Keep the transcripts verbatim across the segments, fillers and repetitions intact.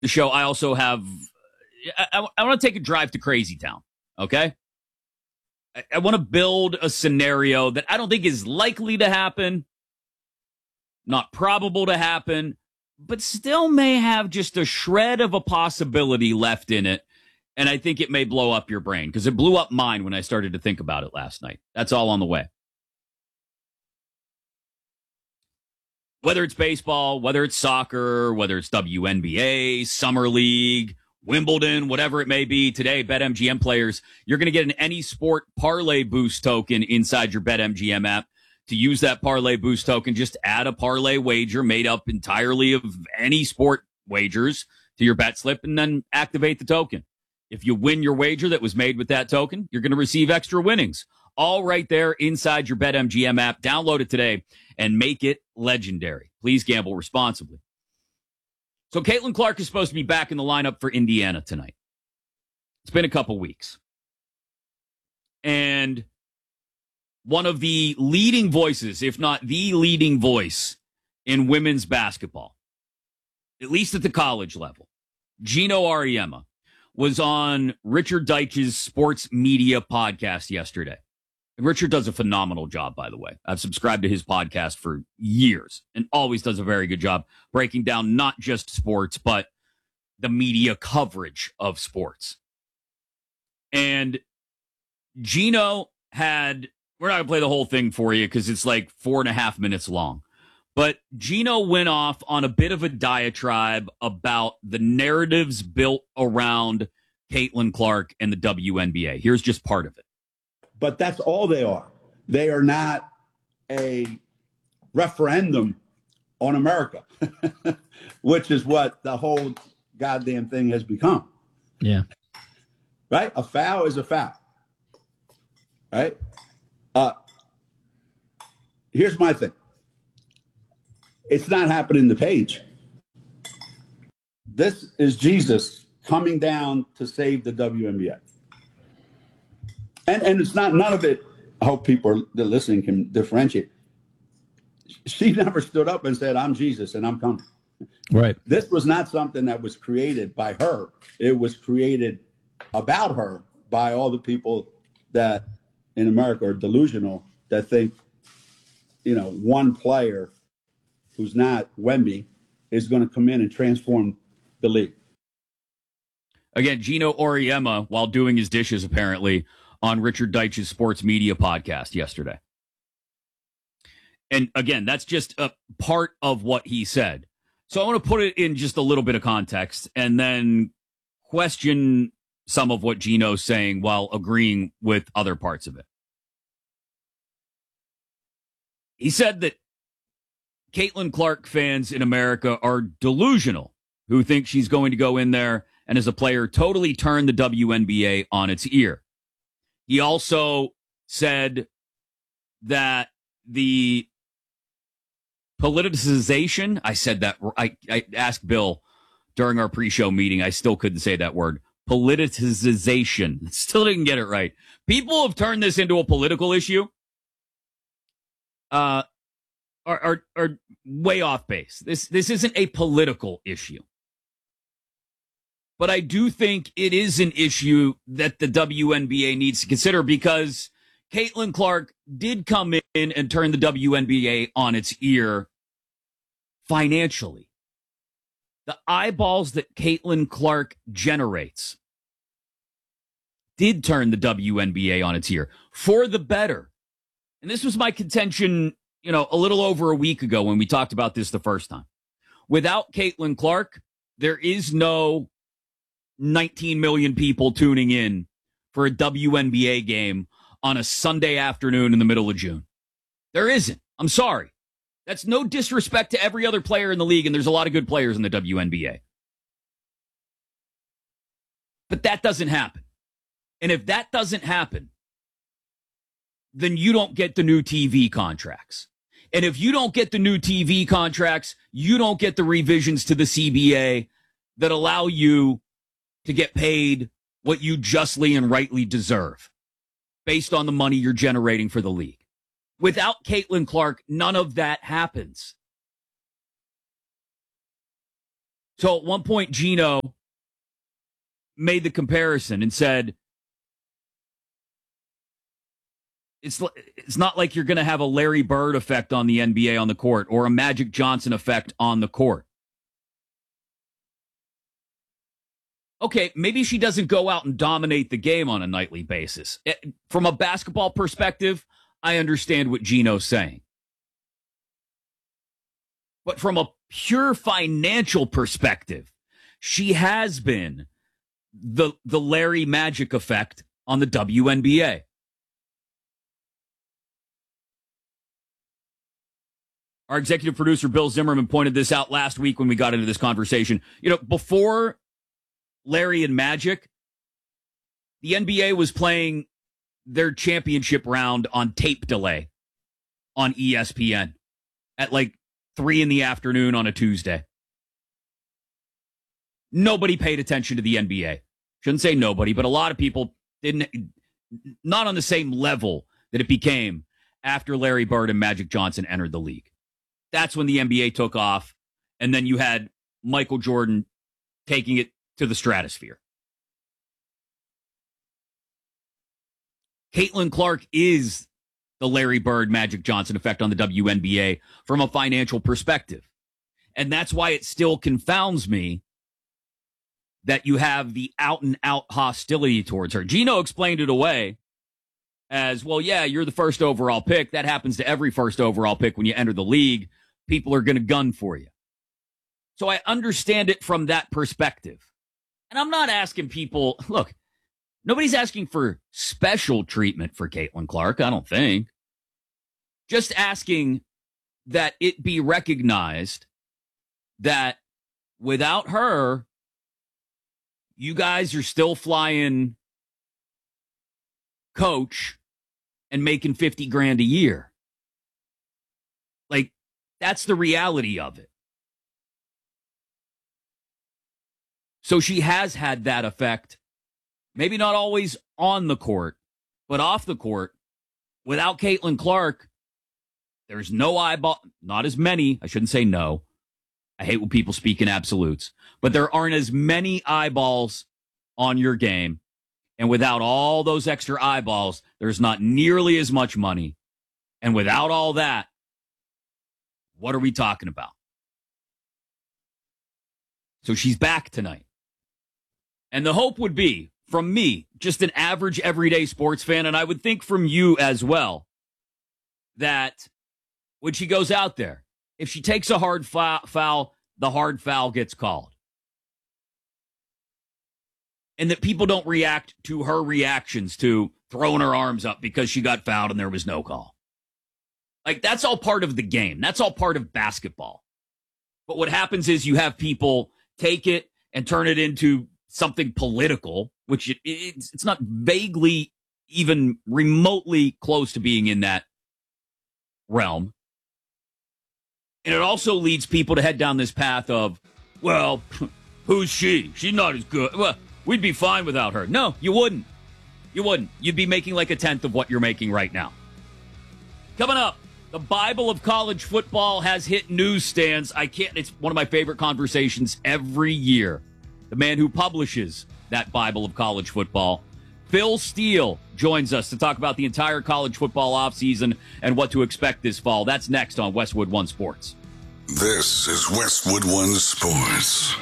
the show, I also have, I, I, I want to take a drive to Crazy Town, okay? I, I want to build a scenario that I don't think is likely to happen, not probable to happen, but still may have just a shred of a possibility left in it. And I think it may blow up your brain because it blew up mine when I started to think about it last night. That's all on the way. Whether it's baseball, whether it's soccer, whether it's W N B A, Summer League, Wimbledon, whatever it may be, today, BetMGM players, you're going to get an Any Sport Parlay Boost token inside your BetMGM app. To use that Parlay Boost token, just add a parlay wager made up entirely of any sport wagers to your bet slip and then activate the token. If you win your wager that was made with that token, you're going to receive extra winnings. All right there inside your BetMGM app. Download it today and make it legendary. Please gamble responsibly. So Caitlin Clark is supposed to be back in the lineup for Indiana tonight. It's been a couple weeks. And one of the leading voices, if not the leading voice in women's basketball, at least at the college level, Geno Auriemma, was on Richard Deitch's sports media podcast yesterday. And Richard does a phenomenal job, by the way. I've subscribed to his podcast for years and always does a very good job breaking down not just sports, but the media coverage of sports. And Geno had, we're not going to play the whole thing for you because it's like four and a half minutes long. But Geno went off on a bit of a diatribe about the narratives built around Caitlin Clark and the W N B A. Here's just part of it. But that's all they are. They are not a referendum on America, which is what the whole goddamn thing has become. Yeah. Right? A foul is a foul. Right? Uh, here's my thing. It's not happening to Paige. This is Jesus coming down to save the W N B A. And and it's not, none of it, I hope people that are listening can differentiate. She never stood up and said, I'm Jesus and I'm coming. Right. This was not something that was created by her. It was created about her by all the people that in America are delusional that think, you know, one player who's not Wemby is going to come in and transform the league. Again, Geno Auriemma, while doing his dishes, apparently, on Richard Deitch's sports media podcast yesterday. And again, that's just a part of what he said. So I want to put it in just a little bit of context and then question some of what Geno's saying while agreeing with other parts of it. He said that Caitlin Clark fans in America are delusional who think she's going to go in there and as a player totally turn the W N B A on its ear. He also said that the politicization, I said that, I, I asked Bill during our pre-show meeting, I still couldn't say that word, politicization, still didn't get it right. People have turned this into a political issue, uh, are, are, are way off base. This, this isn't a political issue. But I do think it is an issue that the W N B A needs to consider because Caitlin Clark did come in and turn the W N B A on its ear financially. The eyeballs that Caitlin Clark generates did turn the W N B A on its ear for the better. And this was my contention, you know, a little over a week ago when we talked about this the first time. Without Caitlin Clark, there is no nineteen million people tuning in for a W N B A game on a Sunday afternoon in the middle of June. There isn't. I'm sorry. That's no disrespect to every other player in the league, and there's a lot of good players in the W N B A. But that doesn't happen. And if that doesn't happen, then you don't get the new T V contracts. And if you don't get the new T V contracts, you don't get the revisions to the C B A that allow you to get paid what you justly and rightly deserve based on the money you're generating for the league. Without Caitlin Clark, none of that happens. So at one point, Gino made the comparison and said, it's, it's not like you're going to have a Larry Bird effect on the N B A on the court or a Magic Johnson effect on the court. Okay, maybe she doesn't go out and dominate the game on a nightly basis. It, from a basketball perspective, I understand what Gino's saying. But from a pure financial perspective, she has been the, the Larry Magic effect on the W N B A. Our executive producer, Bill Zimmerman, pointed this out last week when we got into this conversation. You know, before Larry and Magic, the N B A was playing their championship round on tape delay on E S P N at like three in the afternoon on a Tuesday. Nobody paid attention to the N B A. Shouldn't say nobody, but a lot of people didn't, not on the same level that it became after Larry Bird and Magic Johnson entered the league. That's when the N B A took off, and then you had Michael Jordan taking it to the stratosphere. Caitlin Clark is the Larry Bird, Magic Johnson effect on the W N B A from a financial perspective. And that's why it still confounds me that you have the out-and-out hostility towards her. Gino explained it away as, well, yeah, you're the first overall pick. That happens to every first overall pick when you enter the league. People are going to gun for you. So I understand it from that perspective. And I'm not asking people, look, nobody's asking for special treatment for Caitlin Clark, I don't think. Just asking that it be recognized that without her, you guys are still flying coach and making fifty grand a year. Like, that's the reality of it. So she has had that effect. Maybe not always on the court, but off the court. Without Caitlin Clark, there's no eyeball, not as many. I shouldn't say no. I hate when people speak in absolutes, but there aren't as many eyeballs on your game. And without all those extra eyeballs, there's not nearly as much money. And without all that, what are we talking about? So she's back tonight. And the hope would be, from me, just an average everyday sports fan, and I would think from you as well, that when she goes out there, if she takes a hard foul, the hard foul gets called. And that people don't react to her reactions to throwing her arms up because she got fouled and there was no call. Like, that's all part of the game. That's all part of basketball. But what happens is you have people take it and turn it into something political, which it, it's, it's not vaguely even remotely close to being in that realm. And it also leads people to head down this path of, well, who's she? She's not as good. Well, we'd be fine without her. No, you wouldn't. You wouldn't. You'd be making like a tenth of what you're making right now. Coming up, the Bible of college football has hit newsstands. I can't, it's one of my favorite conversations every year. The man who publishes that Bible of college football, Phil Steele, joins us to talk about the entire college football offseason and what to expect this fall. That's next on Westwood One Sports. This is Westwood One Sports.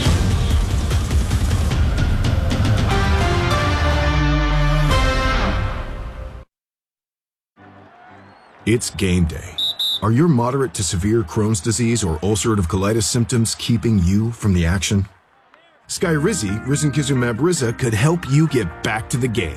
It's game day. Are your moderate to severe Crohn's disease or ulcerative colitis symptoms keeping you from the action? Skyrizi, risankizumab Riza, could help you get back to the game.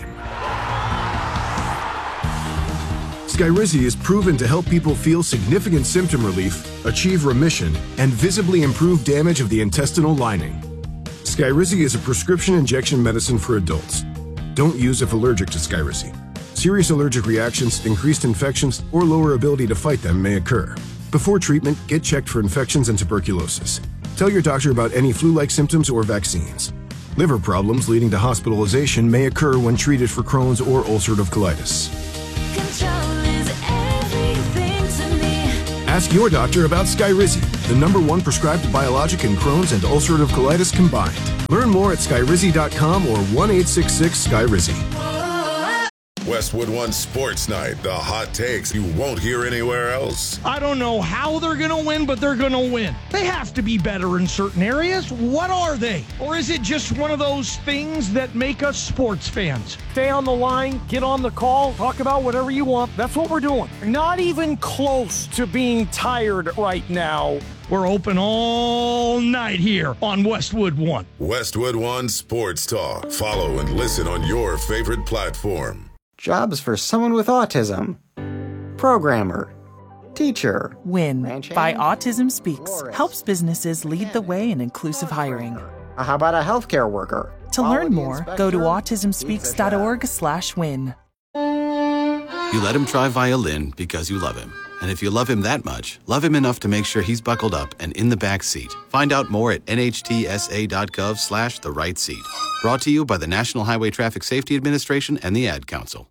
Skyrizi is proven to help people feel significant symptom relief, achieve remission, and visibly improve damage of the intestinal lining. Skyrizi is a prescription injection medicine for adults. Don't use if allergic to Skyrizi. Serious allergic reactions, increased infections, or lower ability to fight them may occur. Before treatment, get checked for infections and tuberculosis. Tell your doctor about any flu-like symptoms or vaccines. Liver problems leading to hospitalization may occur when treated for Crohn's or ulcerative colitis. Control is everything to me. Ask your doctor about Skyrizi, the number one prescribed biologic in Crohn's and ulcerative colitis combined. Learn more at skyrizi dot com or one eight six six Skyrizi. Westwood One Sports Night, the hot takes you won't hear anywhere else. I don't know how they're going to win, but they're going to win. They have to be better in certain areas. What are they? Or is it just one of those things that make us sports fans? Stay on the line, get on the call, talk about whatever you want. That's what we're doing. Not even close to being tired right now. We're open all night here on Westwood One. Westwood One Sports Talk. Follow and listen on your favorite platform. Jobs for someone with autism. Programmer. Teacher. WIN Ranch by hand, Autism Speaks florist, helps businesses lead the way in inclusive hiring. Uh, How about a healthcare worker? To learn Quality more, go to inspector, autism speaks dot org slash win. You let him try violin because you love him. And if you love him that much, love him enough to make sure he's buckled up and in the back seat. Find out more at N H T S A dot gov slash the right seat. Brought to you by the National Highway Traffic Safety Administration and the Ad Council.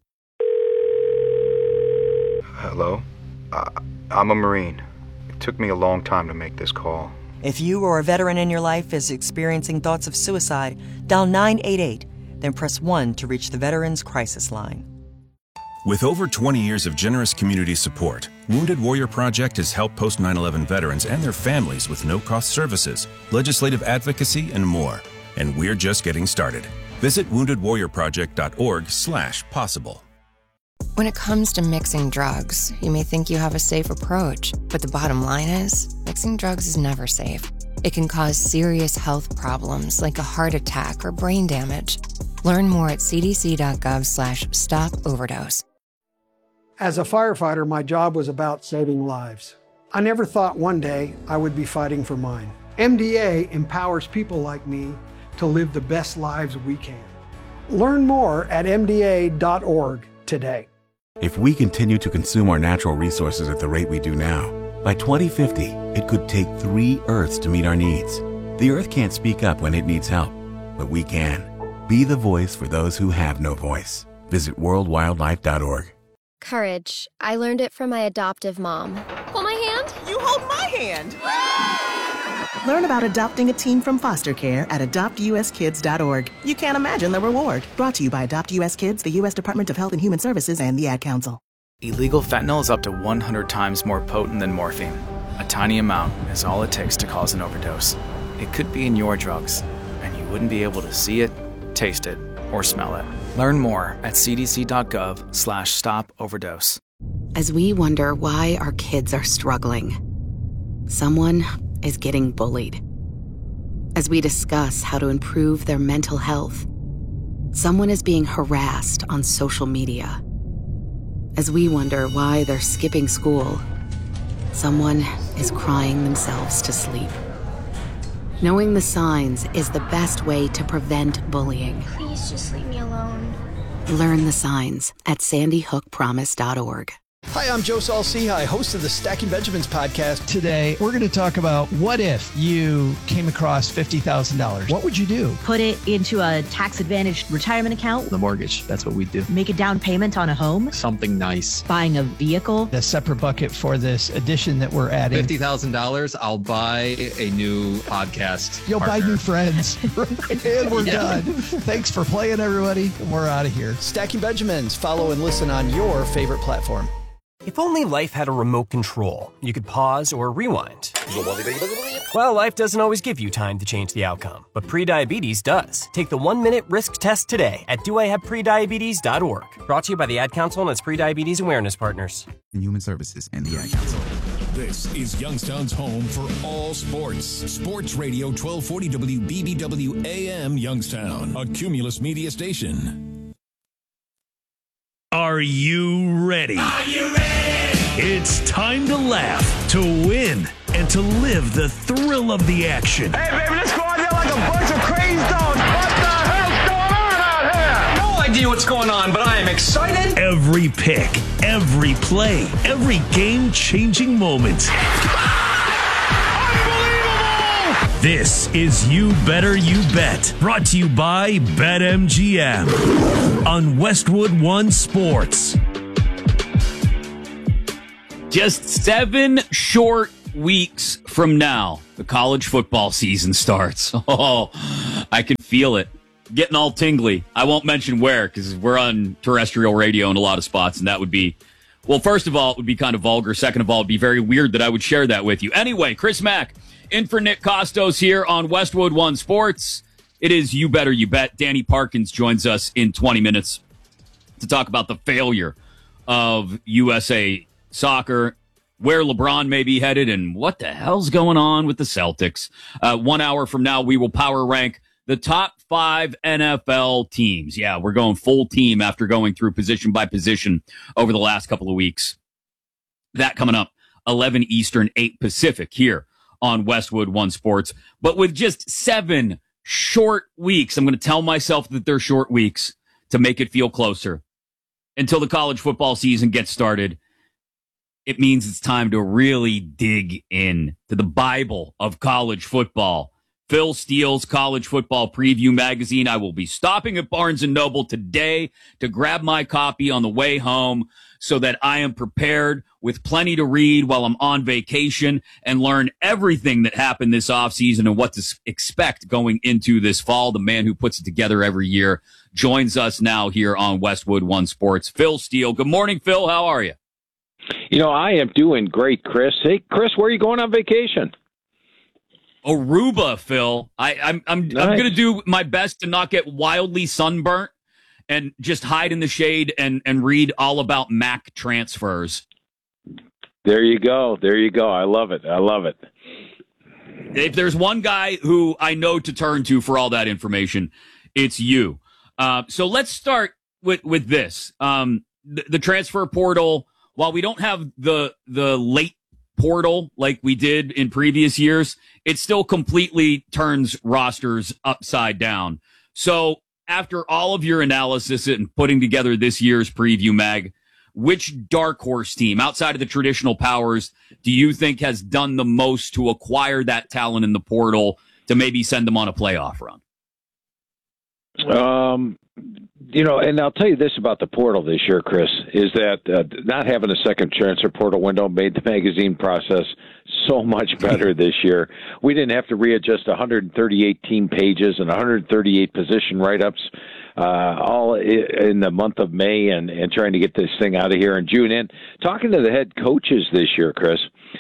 Hello? Uh, I'm a Marine. It took me a long time to make this call. If you or a veteran in your life is experiencing thoughts of suicide, dial nine eight eight, then press one to reach the Veterans Crisis Line. With over twenty years of generous community support, Wounded Warrior Project has helped post nine eleven veterans and their families with no-cost services, legislative advocacy, and more. And we're just getting started. Visit wounded warrior project dot org slash possible. When it comes to mixing drugs, you may think you have a safe approach, but the bottom line is, mixing drugs is never safe. It can cause serious health problems like a heart attack or brain damage. Learn more at c d c dot gov slash stop overdose. As a firefighter, my job was about saving lives. I never thought one day I would be fighting for mine. M D A empowers people like me to live the best lives we can. Learn more at m d a dot org today. If we continue to consume our natural resources at the rate we do now, by twenty fifty, it could take three Earths to meet our needs. The Earth can't speak up when it needs help, but we can. Be the voice for those who have no voice. Visit world wildlife dot org. Courage. I learned it from my adoptive mom. Hold my hand. You hold my hand. Learn about adopting a teen from foster care at adopt u s kids dot org. You can't imagine the reward. Brought to you by Adopt U S Kids, the U S Department of Health and Human Services, and the Ad Council. Illegal fentanyl is up to one hundred times more potent than morphine. A tiny amount is all it takes to cause an overdose. It could be in your drugs, and you wouldn't be able to see it, taste it, or smell it. Learn more at c d c dot gov slash stop overdose. As we wonder why our kids are struggling, someone is getting bullied. As we discuss how to improve their mental health, someone is being harassed on social media. As we wonder why they're skipping school, someone is crying themselves to sleep. Knowing the signs is the best way to prevent bullying. Please just leave me alone. Learn the signs at sandy hook promise dot org. Hi, I'm Joe Saul-Sehy, host of the Stacking Benjamins podcast. Today, we're going to talk about what if you came across fifty thousand dollars? What would you do? Put it into a tax-advantaged retirement account. The mortgage, that's what we do. Make a down payment on a home. Something nice. Buying a vehicle. A separate bucket for this addition that we're adding. fifty thousand dollars, I'll buy a new podcast You'll partner. buy new friends. And we're yeah. done. Thanks for playing, everybody. We're out of here. Stacking Benjamins. Follow and listen on your favorite platform. If only life had a remote control, you could pause or rewind. Well, life doesn't always give you time to change the outcome, but prediabetes does. Take the one-minute risk test today at do I have prediabetes dot org. Brought to you by the Ad Council and its prediabetes awareness partners. Human Services and the Ad Council. This is Youngstown's home for all sports. Sports Radio twelve forty W B B W A M Youngstown, a Cumulus media station. Are you ready? Are you ready? It's time to laugh, to win, and to live the thrill of the action. Hey, baby, let's go out there like a bunch of crazy dogs. What the hell's going on out here? No idea what's going on, but I am excited. Every pick, every play, every game-changing moment. This is You Better You Bet, brought to you by BetMGM on Westwood One Sports. Just seven short weeks from now, the college football season starts. Oh, I can feel it. Getting all tingly. I won't mention where because we're on terrestrial radio in a lot of spots, and that would be, well, first of all, it would be kind of vulgar. Second of all, it'd be very weird that I would share that with you. Anyway, Chris Mack, in for Nick Costos here on Westwood One Sports. It is You Better You Bet. Danny Parkins joins us in twenty minutes to talk about the failure of U S A Soccer, where LeBron may be headed, and what the hell's going on with the Celtics. Uh, one hour from now, we will power rank the top five N F L teams. Yeah, we're going full team after going through position by position over the last couple of weeks. That coming up, eleven Eastern, eight Pacific here on Westwood One Sports. But with just seven short weeks, I'm going to tell myself that they're short weeks to make it feel closer until the college football season gets started. It means it's time to really dig in to the Bible of college football. Phil Steele's College Football Preview magazine. I will be stopping at Barnes and Noble today to grab my copy on the way home so that I am prepared with plenty to read while I'm on vacation and learn everything that happened this offseason and what to expect going into this fall. The man who puts it together every year joins us now here on Westwood One Sports. Phil Steele. Good morning, Phil. How are you? You know, I am doing great, Chris. Hey, Chris, where are you going on vacation? Aruba, Phil. I, I'm I'm Nice. I'm going to do my best to not get wildly sunburnt and just hide in the shade and, and read all about Mac transfers. There you go. There you go. I love it. I love it. If there's one guy who I know to turn to for all that information, it's you. Uh, so let's start with with this. Um, the, the transfer portal. While we don't have the the late portal like we did in previous years, it still completely turns rosters upside down. So after all of your analysis and putting together this year's preview mag, which dark horse team outside of the traditional powers do you think has done the most to acquire that talent in the portal to maybe send them on a playoff run? Um, you know, and I'll tell you this about the portal this year, Chris, is that uh, not having a second transfer portal window made the magazine process so much better this year. We didn't have to readjust one hundred thirty-eight team pages and one hundred thirty-eight position write-ups uh, all in the month of May and, and trying to get this thing out of here in June. And talking to the head coaches this year, Chris,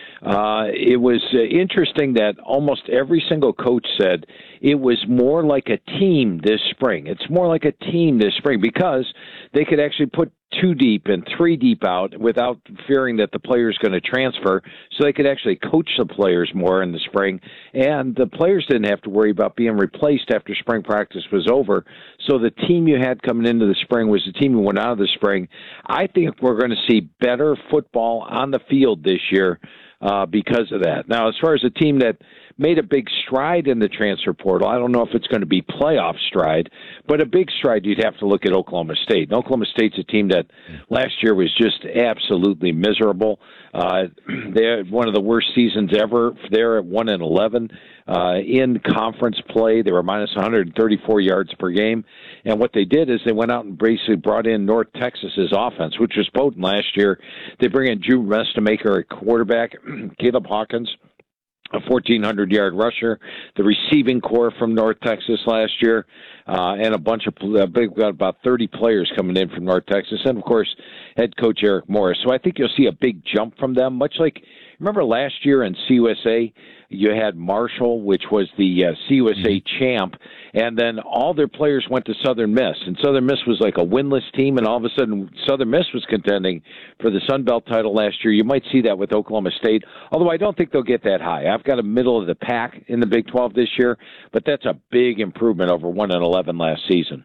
Uh, it was uh, interesting that almost every single coach said it was more like a team this spring. It's more like a team this spring because they could actually put two deep and three deep out without fearing that the player's going to transfer, so they could actually coach the players more in the spring, and the players didn't have to worry about being replaced after spring practice was over. So the team you had coming into the spring was the team who went out of the spring. I think we're going to see better football on the field this year Uh, because of that. Now, as far as a team that made a big stride in the transfer portal, I don't know if it's going to be playoff stride, but a big stride, you'd have to look at Oklahoma State. And Oklahoma State's a team that last year was just absolutely miserable. Uh, they had one of the worst seasons ever. They're at one and eleven uh, in conference play. They were minus one hundred thirty-four yards per game. And what they did is they went out and basically brought in North Texas's offense, which was potent last year. They bring in Drew Restamaker at quarterback, Caleb Hawkins, a fourteen hundred yard rusher, the receiving core from North Texas last year, uh, and a bunch of uh, big, got about thirty players coming in from North Texas, and of course, head coach Eric Morris. So I think you'll see a big jump from them, much like, remember last year in C U S A, you had Marshall, which was the uh, C U S A champ, and then all their players went to Southern Miss, and Southern Miss was like a winless team, and all of a sudden Southern Miss was contending for the Sun Belt title last year. You might see that with Oklahoma State, although I don't think they'll get that high. I've got a middle of the pack in the Big twelve this year, but that's a big improvement over one and eleven last season.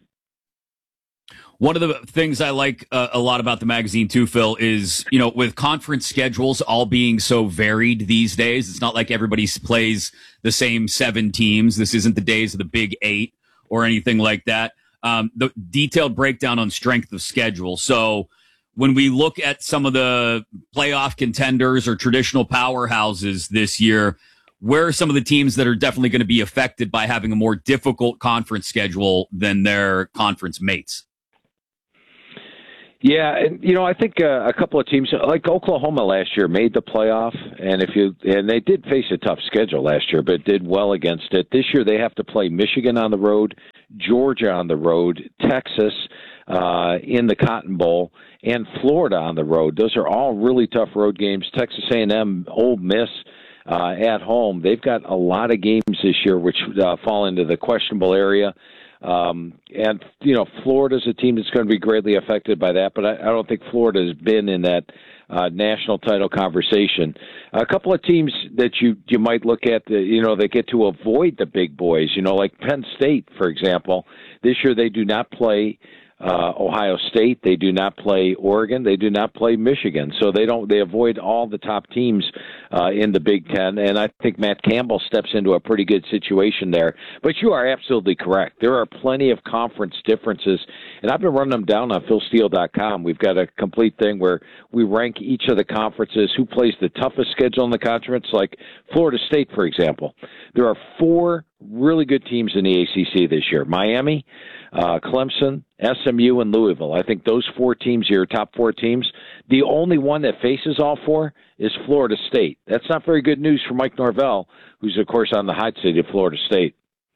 One of the things I like uh, a lot about the magazine too, Phil, is, you know, with conference schedules all being so varied these days, it's not like everybody plays the same seven teams. This isn't the days of the Big Eight or anything like that. Um, the detailed breakdown on strength of schedule. So when we look at some of the playoff contenders or traditional powerhouses this year, where are some of the teams that are definitely going to be affected by having a more difficult conference schedule than their conference mates? Yeah, and you know, I think uh, a couple of teams like Oklahoma last year made the playoff, and if you and they did face a tough schedule last year, but did well against it. This year they have to play Michigan on the road, Georgia on the road, Texas uh, in the Cotton Bowl, and Florida on the road. Those are all really tough road games. Texas A and M, Ole Miss uh, at home. They've got a lot of games this year which uh, fall into the questionable area. Um, and, you know, Florida's a team that's going to be greatly affected by that, but I, I don't think Florida has been in that uh, national title conversation. A couple of teams that you, you might look at, the, you know, they get to avoid the big boys, you know, like Penn State, for example. This year they do not play Uh, Ohio State. They do not play Oregon. They do not play Michigan. So they don't. They avoid all the top teams uh, in the Big Ten. And I think Matt Campbell steps into a pretty good situation there. But you are absolutely correct. There are plenty of conference differences, and I've been running them down on Phil Steele dot com. We've got a complete thing where we rank each of the conferences, who plays the toughest schedule in the conference. Like Florida State, for example, there are four really good teams in the A C C this year: Miami, Uh, Clemson, S M U, and Louisville. I think those four teams are your top four teams. The only one that faces all four is Florida State. That's not very good news for Mike Norvell, who's, of course, on the hot seat of Florida State.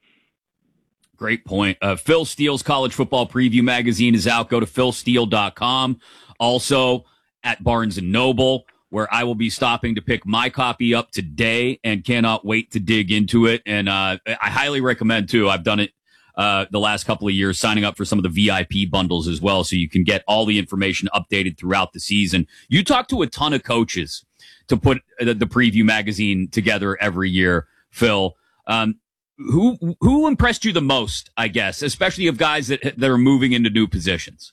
Great point. Uh, Phil Steele's College Football Preview magazine is out. Go to Phil Steele dot com. Also at Barnes and Noble, where I will be stopping to pick my copy up today and cannot wait to dig into it. And uh, I highly recommend, too. I've done it Uh, the last couple of years, signing up for some of the V I P bundles as well, so you can get all the information updated throughout the season. You talk to a ton of coaches to put the, the preview magazine together every year, Phil. Um, who who impressed you the most, I guess, especially of guys that that are moving into new positions?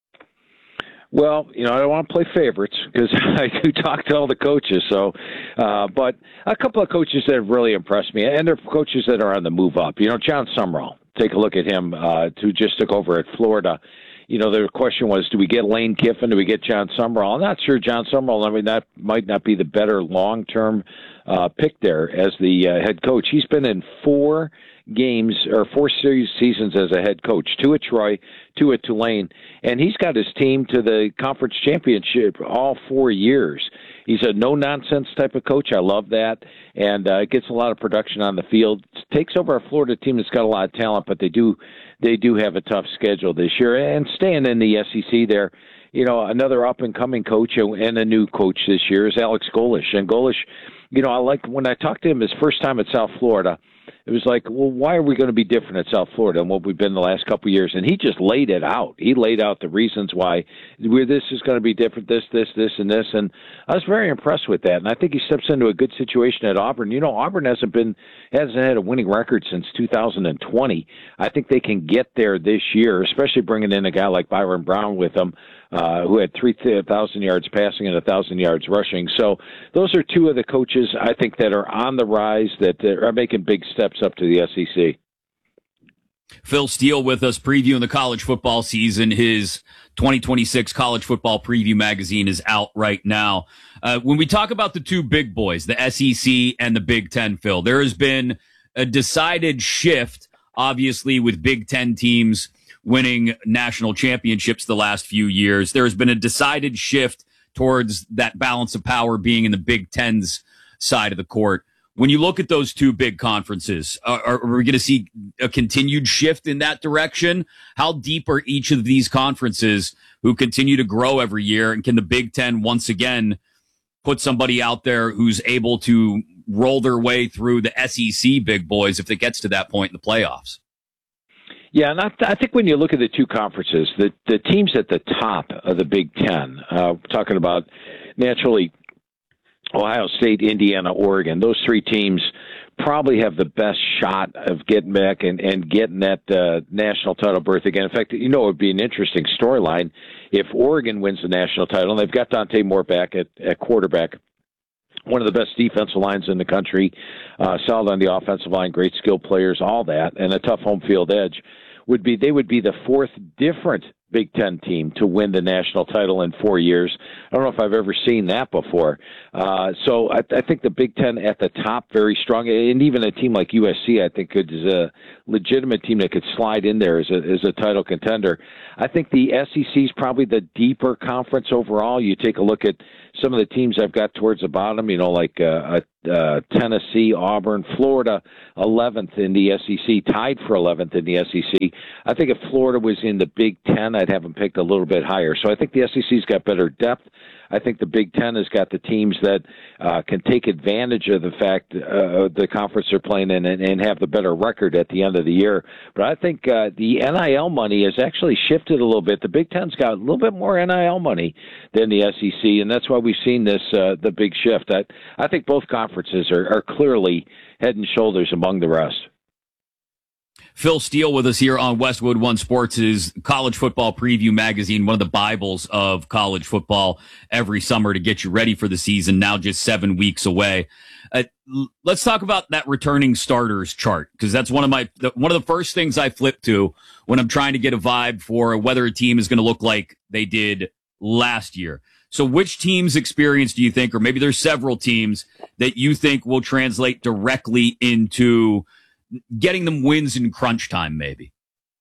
Well, you know, I don't want to play favorites because I do talk to all the coaches. So, uh, but a couple of coaches that have really impressed me, and they're coaches that are on the move up. You know, John Summerall. Take a look at him, uh, who just took over at Florida. You know, the question was, do we get Lane Kiffin? Do we get John Summerall? I'm not sure John Summerall, I mean, that might not be the better long-term uh, pick there as the uh, head coach. He's been in four games or four series seasons as a head coach, two at Troy, two at Tulane, and he's got his team to the conference championship all four years. He's a no-nonsense type of coach. I love that, and uh, gets a lot of production on the field. Takes over a Florida team that's got a lot of talent, but they do they do have a tough schedule this year. And staying in the S E C there, you know, another up-and-coming coach and a new coach this year is Alex Golesh. And Golesh, you know, I like when I talked to him his first time at South Florida, it was like, well, why are we going to be different at South Florida than what we've been the last couple of years? And he just laid it out. He laid out the reasons why we're, this is going to be different, this, this, this, and this. And I was very impressed with that. And I think he steps into a good situation at Auburn. You know, Auburn hasn't been hasn't had a winning record since two thousand twenty. I think they can get there this year, especially bringing in a guy like Byron Brown with them, uh, who had three thousand yards passing and one thousand yards rushing. So those are two of the coaches, I think, that are on the rise, that are making big steps up to the S E C. Phil Steele with us previewing the college football season. His twenty twenty-six College Football Preview magazine is out right now. Uh, when we talk about the two big boys, the S E C and the Big Ten, Phil, there has been a decided shift, obviously, with Big Ten teams winning national championships the last few years. There has been a decided shift towards that balance of power being in the Big Ten's side of the court. When you look at those two big conferences, are, are we going to see a continued shift in that direction? How deep are each of these conferences who continue to grow every year? And can the Big Ten once again put somebody out there who's able to roll their way through the S E C big boys if it gets to that point in the playoffs? Yeah, and I, I think when you look at the two conferences, the, the teams at the top of the Big Ten, uh, talking about naturally Ohio State, Indiana, Oregon, those three teams probably have the best shot of getting back and, and getting that uh, national title berth again. In fact, you know, it would be an interesting storyline if Oregon wins the national title, and they've got Dante Moore back at, at quarterback, one of the best defensive lines in the country, uh, solid on the offensive line, great skill players, all that, and a tough home field edge. Would be they would be the fourth different Big Ten team to win the national title in four years. I don't know if I've ever seen that before. Uh, so I, I think the Big Ten at the top, very strong, and even a team like U S C, I think, is a legitimate team that could slide in there as a, as a title contender. I think the S E C is probably the deeper conference overall. You take a look at some of the teams I've got towards the bottom, you know, like uh, uh, Tennessee, Auburn, Florida, eleventh in the S E C, tied for eleventh in the S E C. I think if Florida was in the Big Ten, I'd have them picked a little bit higher. So I think the S E C's got better depth. I think the Big Ten has got the teams that uh, can take advantage of the fact uh, the conference they're playing in and, and have the better record at the end of the year. But I think uh, the N I L money has actually shifted a little bit. The Big Ten's got a little bit more N I L money than the S E C, and that's why we've seen this uh, the big shift. I, I think both conferences are, are clearly head and shoulders among the rest. Phil Steele with us here on Westwood One Sports' College Football Preview magazine, one of the Bibles of college football every summer to get you ready for the season, now just seven weeks away. Uh, let's talk about that returning starters chart, because that's one of my one of the first things I flip to when I'm trying to get a vibe for whether a team is going to look like they did last year. So which team's experience do you think, or maybe there's several teams that you think will translate directly into getting them wins in crunch time, maybe?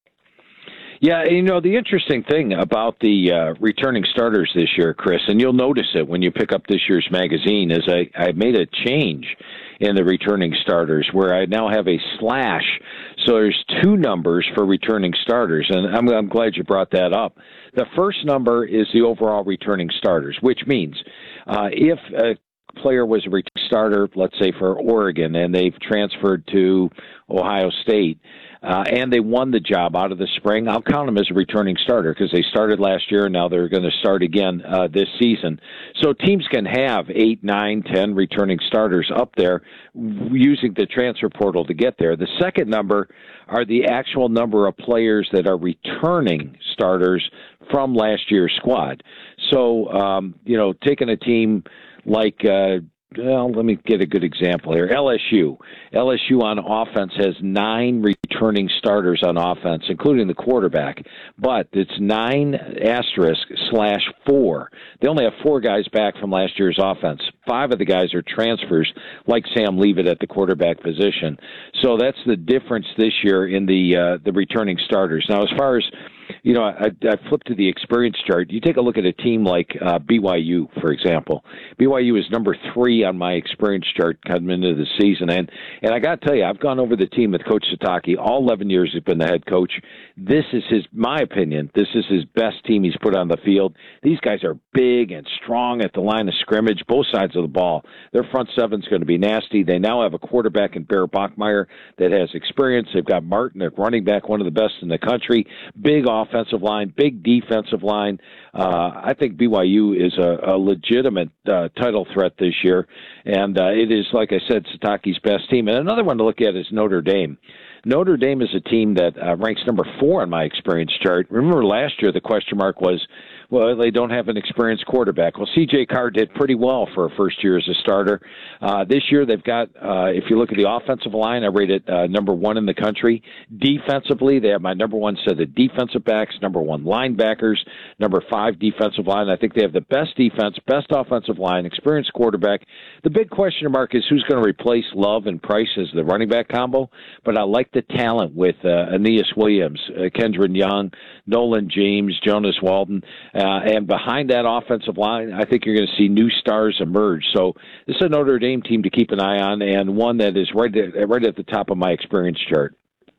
Yeah, you know, the interesting thing about the uh, returning starters this year, Chris, and you'll notice it when you pick up this year's magazine, is I, I made a change in the returning starters where I now have a slash. So there's two numbers for returning starters, and I'm, I'm glad you brought that up. The first number is the overall returning starters, which means uh, if a player was a returning starter, let's say for Oregon, and they've transferred to Ohio State, uh, and they won the job out of the spring, I'll count them as a returning starter because they started last year and now they're going to start again uh, this season. So teams can have eight, nine, ten returning starters up there using the transfer portal to get there. The second number are the actual number of players that are returning starters from last year's squad. So, um, you know, taking a team like, uh, well, let me get a good example here. L S U. L S U on offense has nine returning starters on offense, including the quarterback. But it's nine asterisk slash four. They only have four guys back from last year's offense. Five of the guys are transfers, like Sam Leavitt at the quarterback position. So that's the difference this year in the uh, the returning starters. Now, as far as You know, I, I flipped to the experience chart. You take a look at a team like uh, B Y U, for example. B Y U is number three on my experience chart coming into the season. And, and I got to tell you, I've gone over the team with Coach Sataki. All eleven years he's been the head coach. This is his, my opinion, this is his best team he's put on the field. These guys are big and strong at the line of scrimmage, both sides of the ball. Their front seven's going to be nasty. They now have a quarterback in Bear Bachmeier that has experience. They've got Martin at running back, one of the best in the country. Big offensive line, big defensive line. Uh, I think B Y U is a, a legitimate uh, title threat this year, and uh, it is, like I said, Sataki's best team. And another one to look at is Notre Dame. Notre Dame is a team that uh, ranks number four on my experience chart. Remember last year the question mark was, well, they don't have an experienced quarterback. Well, C J Carr did pretty well for a first year as a starter. Uh, this year they've got, uh, if you look at the offensive line, I rate it uh, number one in the country. Defensively, they have my number one set of defensive backs, number one linebackers, number five defensive line. I think they have the best defense, best offensive line, experienced quarterback. The big question mark is who's going to replace Love and Price as the running back combo, but I like the talent with uh, Aeneas Williams, uh, Kendron Young, Nolan James, Jonas Walden. Uh, and behind that offensive line, I think you're going to see new stars emerge. So this is a Notre Dame team to keep an eye on, and one that is right at, right at the top of my experience chart.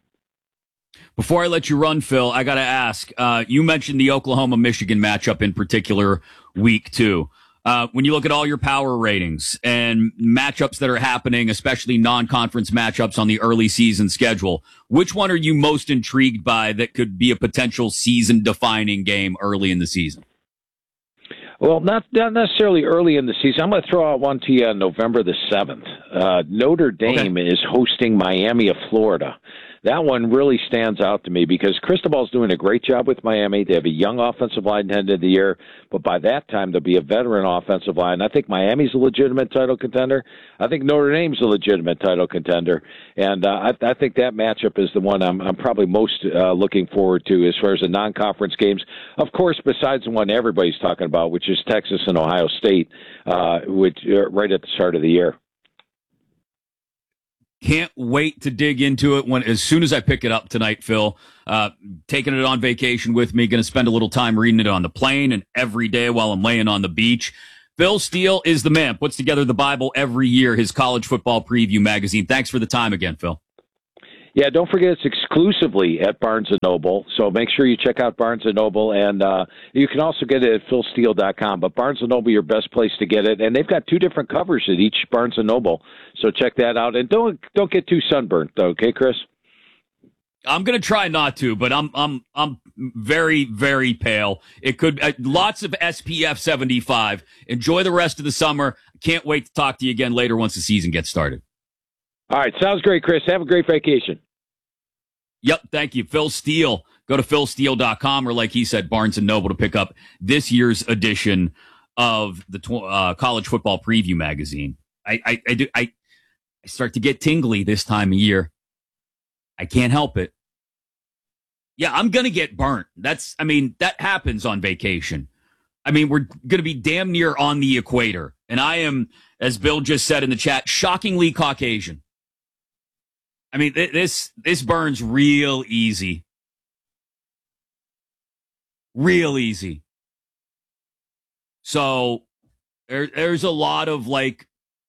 Before I let you run, Phil, I got to ask, uh, you mentioned the Oklahoma-Michigan matchup in particular week two. Uh, when you look at all your power ratings and matchups that are happening, especially non-conference matchups on the early season schedule, which one are you most intrigued by that could be a potential season-defining game early in the season? Well, not, not necessarily early in the season. I'm going to throw out one to you on November the seventh. Uh, Notre Dame okay. is hosting Miami of Florida. that one really stands out to me because Cristobal's doing a great job with Miami. They have a young offensive line end of the year, but by that time, there'll be a veteran offensive line. I think Miami's a legitimate title contender. I think Notre Dame's a legitimate title contender. And uh, I, I think that matchup is the one I'm, I'm probably most uh, looking forward to as far as the non-conference games. Of course, besides the one everybody's talking about, which is Texas and Ohio State, uh, which uh, right at the start of the year. Can't wait to dig into it when as soon as I pick it up tonight, Phil. Uh, taking it on vacation with me, going to spend a little time reading it on the plane and every day while I'm laying on the beach. Phil Steele is the man, puts together the Bible every year, his college football preview magazine. Thanks for the time again, Phil. Yeah, don't forget it's exclusively at Barnes and Noble, so make sure you check out Barnes and Noble, and uh, you can also get it at phil steele dot com. But Barnes and Noble, your best place to get it, and they've got two different covers at each Barnes and Noble, so check that out. And don't don't get too sunburnt, though, okay, Chris? I'm gonna try not to, but I'm I'm I'm very very pale. It could uh, lots of S P F seventy-five. Enjoy the rest of the summer. Can't wait to talk to you again later once the season gets started. All right, sounds great, Chris. Have a great vacation. Yep, thank you. Phil Steele. Go to phil steele dot com or, like he said, Barnes and Noble to pick up this year's edition of the tw- uh, College Football Preview magazine. I, I, I, do, I, I start to get tingly this time of year. I can't help it. Yeah, I'm going to get burnt. That's, I mean, that happens on vacation. I mean, we're going to be damn near on the equator. And I am, as Bill just said in the chat, shockingly Caucasian. I mean, th- this this burns real easy. Real easy. So there, there's a lot of, like,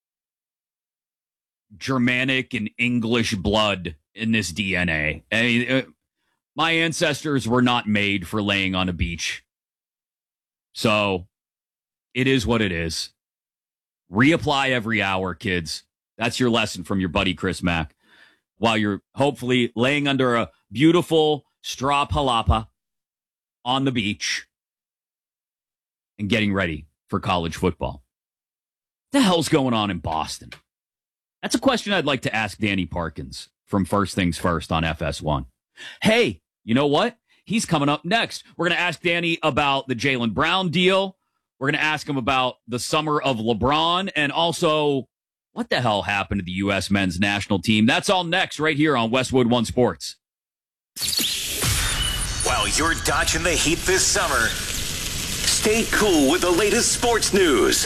Germanic and English blood in this D N A. I mean, uh, my ancestors were not made for laying on a beach. So it is what it is. Reapply every hour, kids. That's your lesson from your buddy Chris Mack. While you're hopefully laying under a beautiful straw palapa on the beach and getting ready for college football. What the hell's going on in Boston? That's a question I'd like to ask Danny Parkins from First Things First on F S one. Hey, you know what? He's coming up next. We're going to ask Danny about the Jaylen Brown deal. We're going to ask him about the summer of LeBron and also what the hell happened to the U S men's national team? That's all next right here on Westwood One Sports. While you're dodging the heat this summer, stay cool with the latest sports news.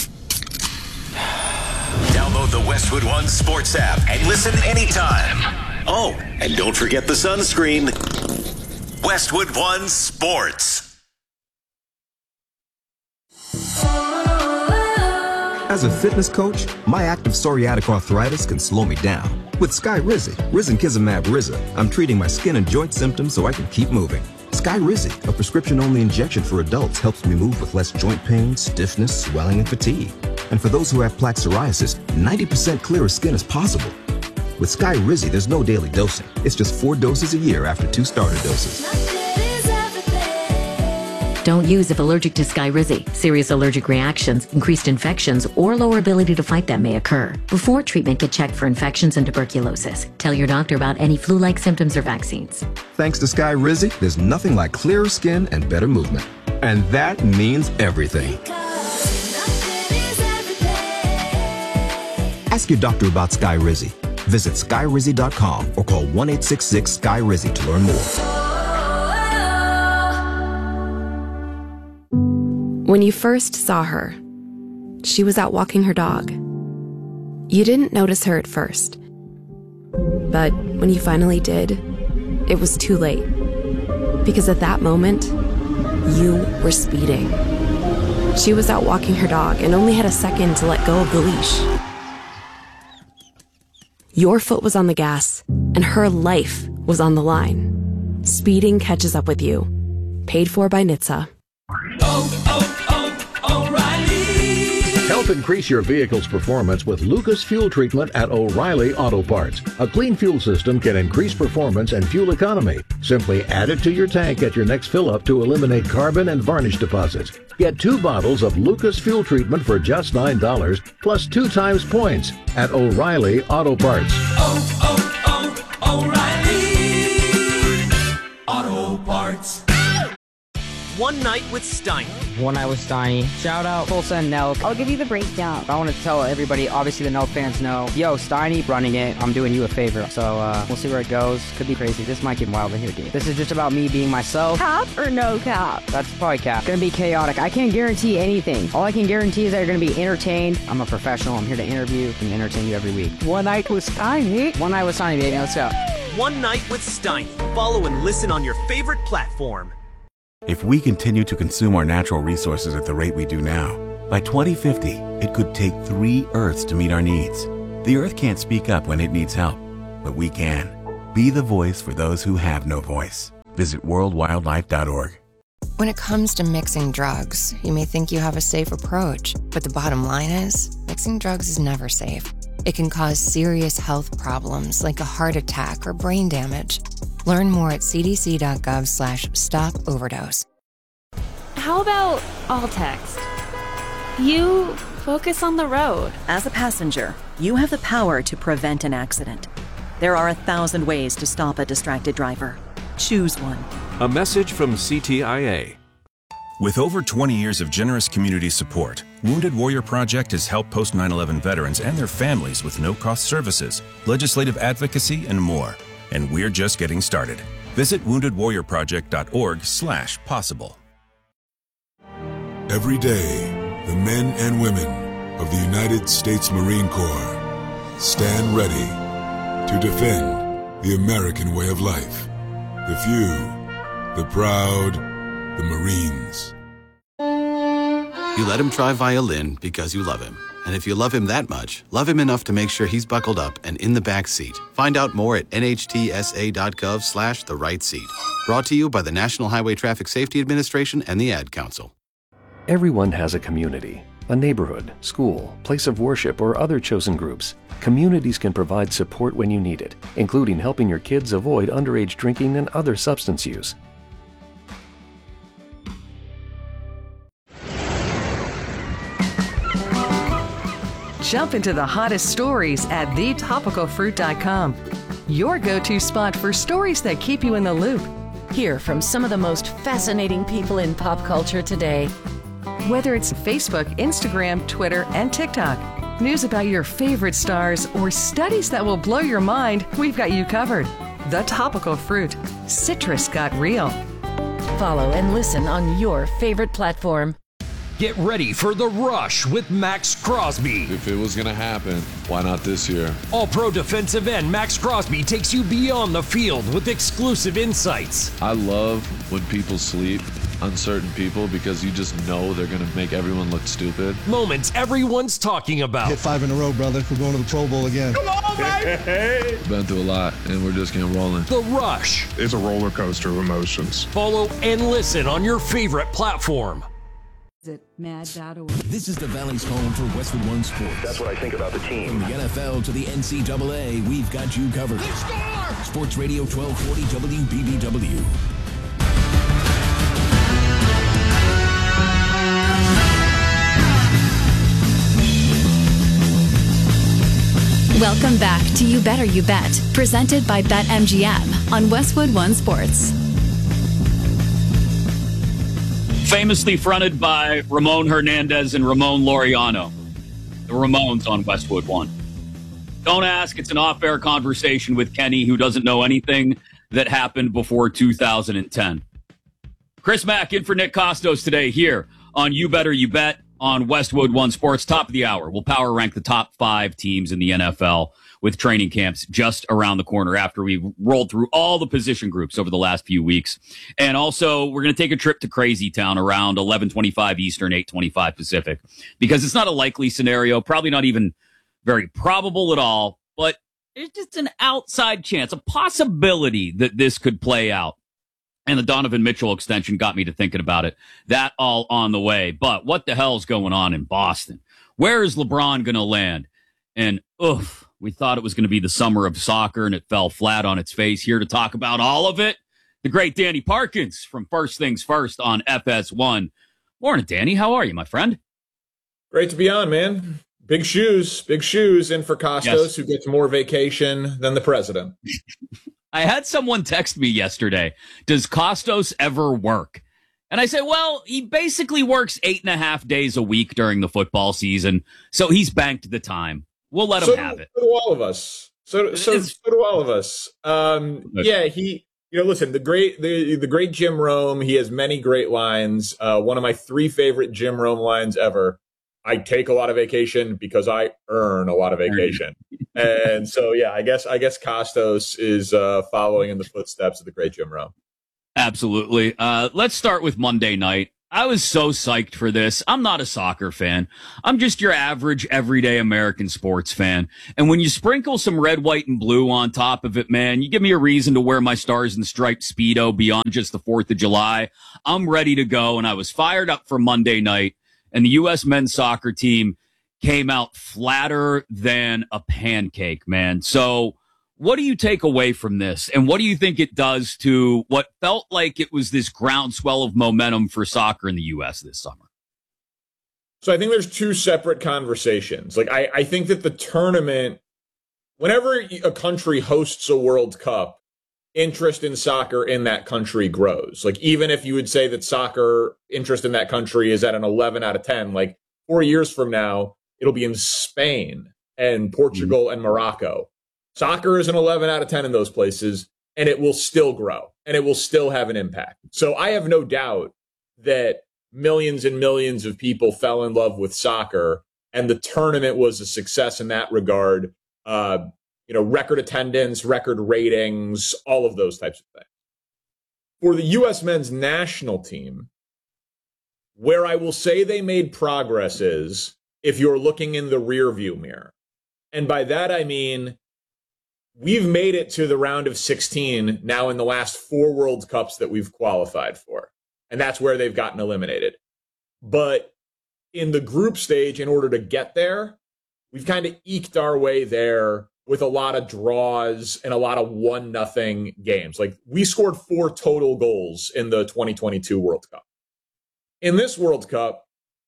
Download the Westwood One Sports app and listen anytime. Oh, and don't forget the sunscreen. Westwood One Sports. As a fitness coach, my active psoriatic arthritis can slow me down. With Skyrizi, risankizumab Riza, I'm treating my skin and joint symptoms so I can keep moving. Skyrizi, a prescription-only injection for adults, helps me move with less joint pain, stiffness, swelling, and fatigue. And for those who have plaque psoriasis, ninety percent clearer skin is possible. With Skyrizi, there's no daily dosing. It's just four doses a year after two starter doses. Don't use if allergic to Skyrizi. Serious allergic reactions, increased infections, or lower ability to fight them may occur. Before treatment, get checked for infections and tuberculosis. Tell your doctor about any flu-like symptoms or vaccines. Thanks to Skyrizi, there's nothing like clearer skin and better movement. And that means everything. Ask your doctor about Skyrizi. Visit skyrizi dot com or call one eight six six Sky Rizi to learn more. When you first saw her, she was out walking her dog. You didn't notice her at first. But when you finally did, it was too late. Because at that moment, you were speeding. She was out walking her dog and only had a second to let go of the leash. Your foot was on the gas, and her life was on the line. Speeding catches up with you. Paid for by N H T S A. Oh, oh, oh, O'Reilly! Help increase your vehicle's performance with Lucas Fuel Treatment at O'Reilly Auto Parts. A clean fuel system can increase performance and fuel economy. Simply add it to your tank at your next fill-up to eliminate carbon and varnish deposits. Get two bottles of Lucas Fuel Treatment for just nine dollars, plus two times points at O'Reilly Auto Parts. Oh, oh, oh, O'Reilly! One Night with Steiny. One Night with Steiny. Shout out Tulsa and Nelk. I'll give you the breakdown. I want to tell everybody, obviously the Nelk fans know, yo, Steiny running it. I'm doing you a favor. So uh, we'll see where it goes. Could be crazy. This might get wild in here, dude. This is just about me being myself. Cap or no cap? That's probably cap. Gonna be chaotic. I can't guarantee anything. All I can guarantee is that you're gonna be entertained. I'm a professional. I'm here to interview and entertain you every week. One Night with Steiny. One Night with Steiny, baby. Let's go. One Night with Steiny. Follow and listen on your favorite platform. If we continue to consume our natural resources at the rate we do now, by twenty fifty, it could take three Earths to meet our needs. The Earth can't speak up when it needs help, but we can. Be the voice for those who have no voice. Visit world wildlife dot org. When it comes to mixing drugs, you may think you have a safe approach, but the bottom line is, mixing drugs is never safe. It can cause serious health problems like a heart attack or brain damage. Learn more at c d c dot gov slash stop overdose. How about all text? You focus on the road. As a passenger, you have the power to prevent an accident. There are a thousand ways to stop a distracted driver. Choose one. A message from C T I A. With over twenty years of generous community support, Wounded Warrior Project has helped post nine eleven veterans and their families with no-cost services, legislative advocacy, and more. And we're just getting started. Visit wounded warrior project dot org slash possible. Every day, the men and women of the United States Marine Corps stand ready to defend the American way of life. The few, the proud, the Marines. You let him try violin because you love him. And if you love him that much, love him enough to make sure he's buckled up and in the back seat. Find out more at N H T S A dot gov slash the right seat. Brought to you by the National Highway Traffic Safety Administration and the Ad Council. Everyone has a community, a neighborhood, school, place of worship, or other chosen groups. Communities can provide support when you need it, including helping your kids avoid underage drinking and other substance use. Jump into the hottest stories at the topical fruit dot com. Your go-to spot for stories that keep you in the loop. Hear from some of the most fascinating people in pop culture today. Whether it's Facebook, Instagram, Twitter, and TikTok, news about your favorite stars, or studies that will blow your mind, we've got you covered. The Topical Fruit. Citrus got real. Follow and listen on your favorite platform. Get ready for The Rush with Max Crosby. If it was going to happen, why not this year? All-pro defensive end Max Crosby takes you beyond the field with exclusive insights. I love when people sleep, uncertain people, because you just know they're going to make everyone look stupid. Moments everyone's talking about. Hit five in a row, brother. We're going to the Pro Bowl again. Come on, baby! Been through a lot, and we're just getting rolling. The Rush. It's a roller coaster of emotions. Follow and listen on your favorite platform. Visit mad dot org. This is the Valley's home for Westwood One Sports. That's what I think about the team. From the N F L to the N C double A, we've got you covered. They score! Sports Radio twelve forty W B B W. Welcome back to You Better You Bet, presented by BetMGM on Westwood One Sports. Famously fronted by Ramon Hernandez and Ramon Laureano. The Ramones on Westwood One. Don't ask, it's an off-air conversation with Kenny, who doesn't know anything that happened before two thousand ten. Chris Mack in for Nick Costos today here on You Better You Bet on Westwood One Sports. Top of the hour. We'll power rank the top five teams in the N F L with training camps just around the corner after we've rolled through all the position groups over the last few weeks. And also, we're going to take a trip to Crazy Town around eleven twenty-five Eastern, eight twenty-five Pacific, because it's not a likely scenario, probably not even very probable at all, but there's just an outside chance, a possibility that this could play out. And the Donovan Mitchell extension got me to thinking about it. That all on the way. But what the hell's going on in Boston? Where is LeBron going to land? And oof, we thought it was going to be the summer of soccer, and it fell flat on its face. Here to talk about all of it, the great Danny Parkins from First Things First on F S one. Morning, Danny. How are you, my friend? Great to be on, man. Big shoes, big shoes in for Costos, yes, who gets more vacation than the president. I had someone text me yesterday, does Costos ever work? And I say, well, he basically works eight and a half days a week during the football season, so he's banked the time. We'll let so him have do, it. So do all of us. So, so, so do all of us. Um, yeah, he, you know, listen, the great, the, the great Jim Rome, he has many great lines. Uh, one of my three favorite Jim Rome lines ever. I take a lot of vacation because I earn a lot of vacation. And so, yeah, I guess, I guess Costos is uh, following in the footsteps of the great Jim Rome. Absolutely. Uh, let's start with Monday night. I was so psyched for this. I'm not a soccer fan. I'm just your average, everyday American sports fan. And when you sprinkle some red, white, and blue on top of it, man, you give me a reason to wear my Stars and Stripes Speedo beyond just the fourth of July. I'm ready to go, and I was fired up for Monday night, and the U S men's soccer team came out flatter than a pancake, man. So what do you take away from this? And what do you think it does to what felt like it was this groundswell of momentum for soccer in the U S this summer? So I think there's two separate conversations. Like, I, I think that the tournament, whenever a country hosts a World Cup, interest in soccer in that country grows. Like, even if you would say that soccer interest in that country is at an eleven out of ten, like four years from now, it'll be in Spain and Portugal mm-hmm. and Morocco. Soccer is an eleven out of ten in those places, and it will still grow, and it will still have an impact. So I have no doubt that millions and millions of people fell in love with soccer, and the tournament was a success in that regard. Uh, you know, record attendance, record ratings, all of those types of things. For the U S men's national team, where I will say they made progress is if you're looking in the rearview mirror. And by that, I mean, we've made it to the round of sixteen now in the last four World Cups that we've qualified for. And that's where they've gotten eliminated. But in the group stage, in order to get there, we've kind of eked our way there with a lot of draws and a lot of one nothing games. Like, we scored four total goals in the twenty twenty-two World Cup. In this World Cup,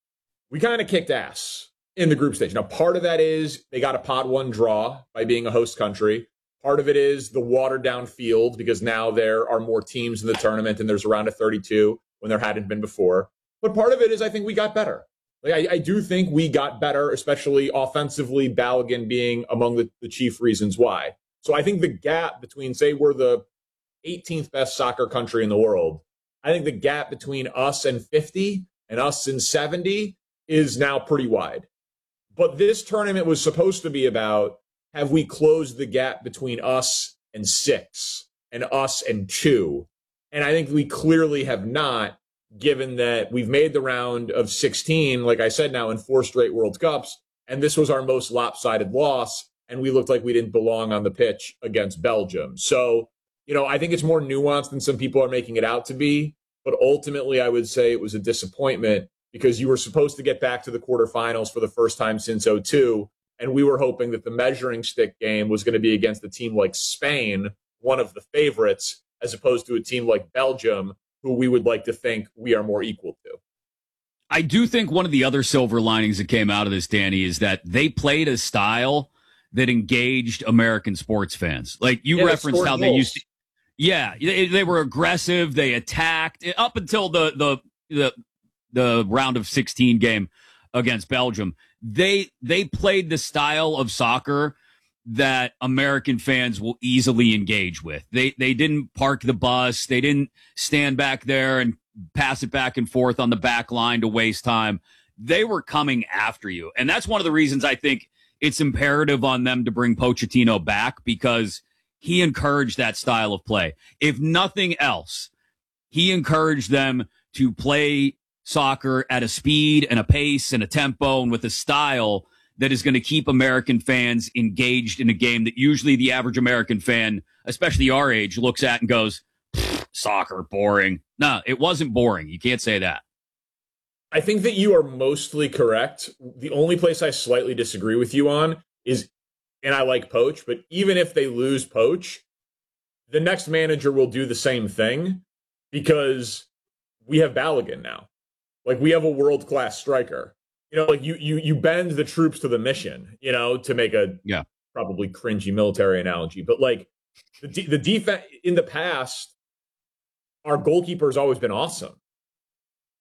we kind of kicked ass in the group stage. Now, part of that is they got a pod one draw by being a host country. Part of it is the watered down field, because now there are more teams in the tournament and there's a round of thirty-two when there hadn't been before. But part of it is I think we got better. Like, I, I do think we got better, especially offensively, Balogun being among the, the chief reasons why. So I think the gap between, say, we're the eighteenth best soccer country in the world, I think the gap between us and fifty and us and seventy is now pretty wide. But this tournament was supposed to be about, have we closed the gap between us and six and us and two? And I think we clearly have not, given that we've made the round of sixteen, like I said now, in four straight World Cups, and this was our most lopsided loss, and we looked like we didn't belong on the pitch against Belgium. So, you know, I think it's more nuanced than some people are making it out to be, but ultimately I would say it was a disappointment because you were supposed to get back to the quarterfinals for the first time since oh two, and we were hoping that the measuring stick game was going to be against a team like Spain, one of the favorites, as opposed to a team like Belgium, who we would like to think we are more equal to. I do think one of the other silver linings that came out of this, Danny, is that they played a style that engaged American sports fans. Like, you yeah, referenced how goals. They used to. Yeah, they, they were aggressive. They attacked up until the, the, the, the round of sixteen game against Belgium. They, they played the style of soccer that American fans will easily engage with. They they didn't park the bus. They didn't stand back there and pass it back and forth on the back line to waste time. They were coming after you. And that's one of the reasons I think it's imperative on them to bring Pochettino back, because he encouraged that style of play. If nothing else, he encouraged them to play soccer at a speed and a pace and a tempo and with a style that is going to keep American fans engaged in a game that usually the average American fan, especially our age, looks at and goes, soccer, boring. No, it wasn't boring. You can't say that. I think that you are mostly correct. The only place I slightly disagree with you on is, and I like Poach, but even if they lose Poach, the next manager will do the same thing because we have Balogun now. Like, we have a world-class striker. You know, like you, you, you bend the troops to the mission, you know, to make a yeah. probably cringy military analogy. But like the, de- the defense in the past, our goalkeeper has always been awesome.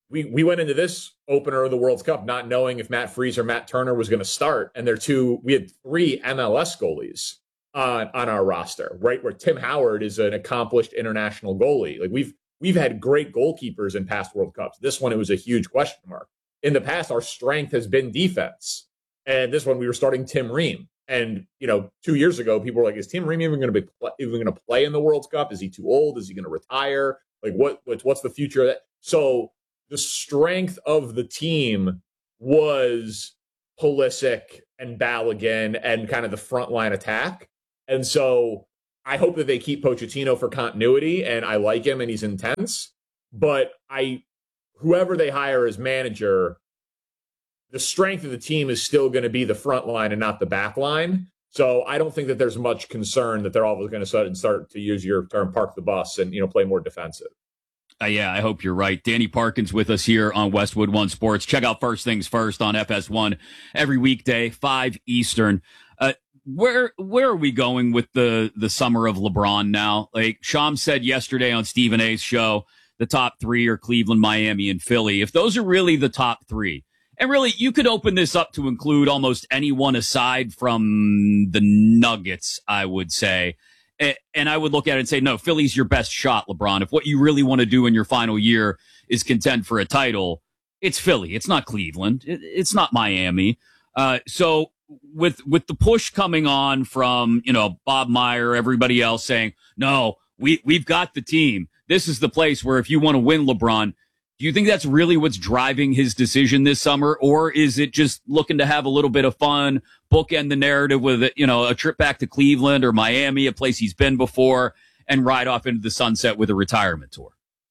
we we went into this opener of the World Cup not knowing if Matt Freese or Matt Turner was going to start, and they're two. We had three M L S goalies on on our roster, right? Where Tim Howard is an accomplished international goalie. Like we've we've had great goalkeepers in past World Cups. This one, it was a huge question mark. In the past, our strength has been defense, and this one we were starting Tim Ream. And you know, two years ago, people were like, "Is Tim Ream even going to be even going to play in the World Cup? Is he too old? Is he going to retire? Like, what what's the future of that?" So the strength of the team was Pulisic and Balogun and kind of the frontline attack. And so I hope that they keep Pochettino for continuity, and I like him and he's intense. But I, whoever they hire as manager, the strength of the team is still going to be the front line and not the back line. So I don't think that there's much concern that they're always going to start, start to use your term, park the bus and, you know, play more defensive. Uh, yeah, I hope you're right. Danny Parkins with us here on Westwood One Sports. Check out First Things First on F S one every weekday, five Eastern. Uh, where where are we going with the, the summer of LeBron now? Like Sham said yesterday on Stephen A's show, the top three are Cleveland, Miami, and Philly. If those are really the top three, and really you could open this up to include almost anyone aside from the Nuggets, I would say. And I would look at it and say, no, Philly's your best shot, LeBron. If what you really want to do in your final year is contend for a title, it's Philly. It's not Cleveland. It's not Miami. Uh, so with with the push coming on from, you know, Bob Meyer, everybody else saying, no, we, we've got the team. This is the place where if you want to win, LeBron, do you think that's really what's driving his decision this summer? Or is it just looking to have a little bit of fun, bookend the narrative with, you know, a trip back to Cleveland or Miami, a place he's been before, and ride off into the sunset with a retirement tour?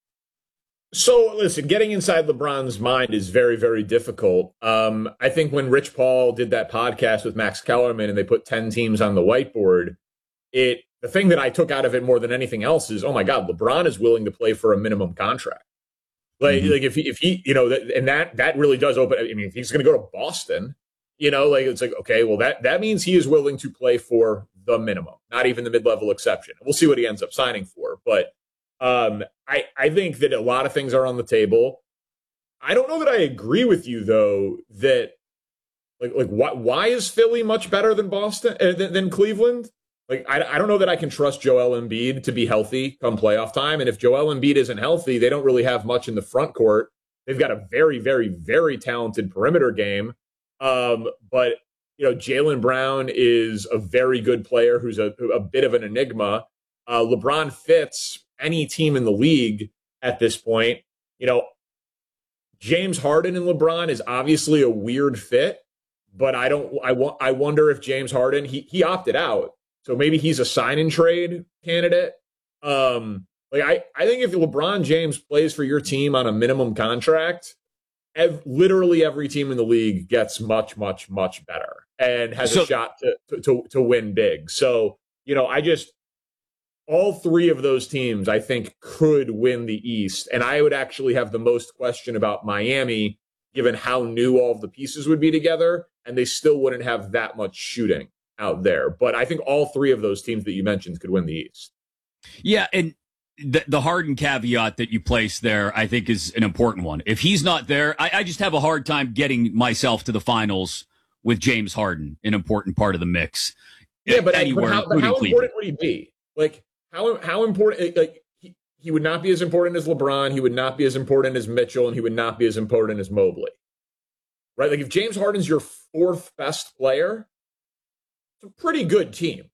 So, listen, getting inside LeBron's mind is very, very difficult. Um, I think when Rich Paul did that podcast with Max Kellerman and they put ten teams on the whiteboard, it the thing that I took out of it more than anything else is, oh, my God, LeBron is willing to play for a minimum contract. Like, mm-hmm. like if he, if he, you know, that, and that, that really does open. I mean, if he's going to go to Boston, you know, like, it's like, okay, well, that, that means he is willing to play for the minimum, not even the mid-level exception. We'll see what he ends up signing for. But um, I, I think that a lot of things are on the table. I don't know that I agree with you, though, that like, like why, why is Philly much better than Boston, uh, than, than Cleveland? Like, I, I don't know that I can trust Joel Embiid to be healthy come playoff time. And if Joel Embiid isn't healthy, they don't really have much in the front court. They've got a very, very, very talented perimeter game. Um, but, you know, Jaylen Brown is a very good player who's a, a bit of an enigma. Uh, LeBron fits any team in the league at this point. You know, James Harden and LeBron is obviously a weird fit, but I don't, I want, I wonder if James Harden, he, he opted out. So maybe he's a sign and trade candidate. Um, like I, I think if LeBron James plays for your team on a minimum contract, ev- literally every team in the league gets much, much, much better and has so, a shot to, to to win big. So, you know, I just all three of those teams I think could win the East, and I would actually have the most question about Miami, given how new all of the pieces would be together, and they still wouldn't have that much shooting out there. But I think all three of those teams that you mentioned could win the East. Yeah, and the, the Harden caveat that you place there, I think, is an important one. If he's not there, I, I just have a hard time getting myself to the finals with James Harden, an important part of the mix. Yeah, but, anywhere, but how, but how important would he be? Like, how how important? Like, he, he would not be as important as LeBron. He would not be as important as Mitchell, and he would not be as important as Mobley. Right? Like, if James Harden's your fourth best player, a pretty good team.